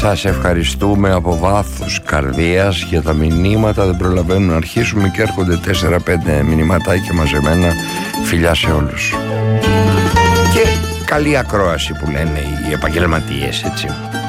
Σας ευχαριστούμε από βάθος καρδίας για τα μηνύματα. Δεν προλαβαίνουν να αρχίσουμε και έρχονται 4-5 μηνυματάκια μαζεμένα. Φιλιά σε όλους. Και καλή ακρόαση που λένε οι επαγγελματίες, έτσι.